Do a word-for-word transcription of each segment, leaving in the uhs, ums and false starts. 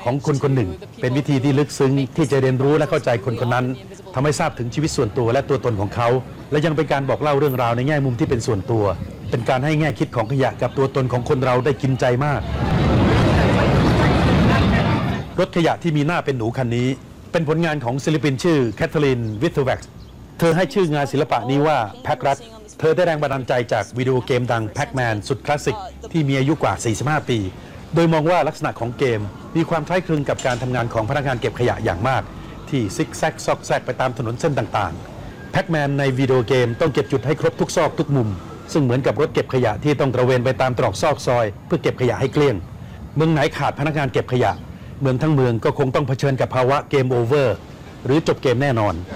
ของคนคนหนึ่งเป็นวิธีที่ลึกซึ้งที่จะเรียนรู้และเข้าใจคนคนนั้นทำให้ทราบถึงชีวิตส่วนตัวและตัวตนของเขาและยังเป็นการบอกเล่าเรื่องราวในแง่มุมที่เป็นส่วนตัวเป็นการให้แง่คิดของขยะกับตัวตนของคนเราได้กินใจมากรถขยะที่มีหน้าเป็นหนูคันนี้เป็นผลงานของศิลปินชื่อแคทเธอรีนวิทเทอร์แว็กซ์เธอให้ชื่องานศิลปะนี้ว่าแพ็กรัดเธอได้แรงบันดาลใจจากวิดีโอเกมดังแพ็กแมนสุดคลาสสิกที่มีอายุกว่าสี่สิบห้าปีโดยมองว่าลักษณะของเกมมีความคล้ายคลึงกับการทำงานของพนักงานเก็บขยะอย่างมากที่ซิกแซกซอกแซกไปตามถนนเส้นต่างๆแพ็กแมนในวิดีโอเกมต้องเก็บจุดให้ครบทุกซอกทุกมุมซึ่งเหมือนกับรถเก็บขยะที่ต้องตระเวนไปตามตรอกซอกซอยเพื่อเก็บขยะให้เกลี้ยงเมืองไหนขาดพนักงานเก็บขยะเมืองทั้งเมืองก็คงต้องเผชิญกับภาวะเกมโอเวอร์หรือจบเกมแน่นอน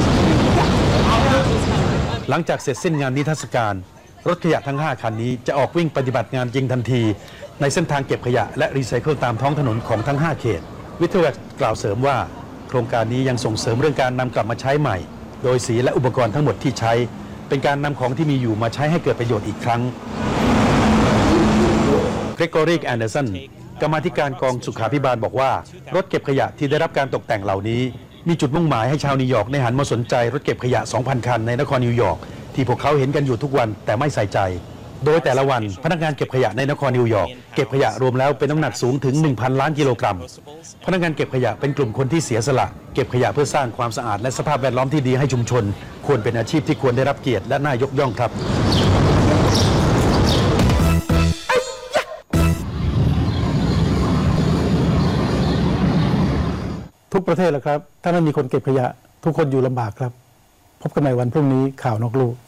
หลังจากเสร็จสิ้นงานนิทรรศการรถขยะทั้งห้าคันนี้จะออกวิ่งปฏิบัติงานจริงทันทีในเส้นทางเก็บขยะและรีไซเคิลตามท้องถนนของทั้งห้าเขตวิทยาวัฒน์กล่าวเสริมว่าโครงการนี้ยังส่งเสริมเรื่องการนำกลับมาใช้ใหม่โดยสีและอุปกรณ์ทั้งหมดที่ใช้เป็นการนำของที่มีอยู่มาใช้ให้เกิดประโยชน์อีกครั้งเกรกอรี แอนเดอร์สันกรรมาธิการกองสุขาภิบาลบอกว่ารถเก็บขยะที่ได้รับการตกแต่งเหล่านี้มีจุดมุ่งหมายให้ชาวนิวยอร์กได้หันมาสนใจรถเก็บขยะ สองพัน คันในนครนิวยอร์กที่พวกเขาเห็นกันอยู่ทุกวันแต่ไม่ใส่ใจโดยแต่ละวันพนักงานเก็บขยะในนครนิวยอร์กเก็บขยะรวมแล้วเป็นน้ำหนักสูงถึง หนึ่งพัน ล้านกิโลกรัมพนักงานเก็บขยะเป็นกลุ่มคนที่เสียสละเก็บขยะเพื่อสร้างความสะอาดและสภาพแวดล้อมที่ดีให้ชุมชนควรเป็นอาชีพที่ควรได้รับเกียรติและน่ายกย่องครับทุกประเทศแล้วครับถ้าไม่มีคนเก็บขยะทุกคนอยู่ลำบากครับพบกันใหม่วันพรุ่งนี้ข่าวนอกลู่